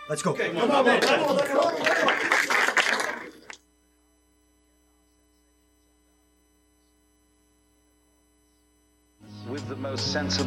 Let's go. Okay, come on, man. With the most sensible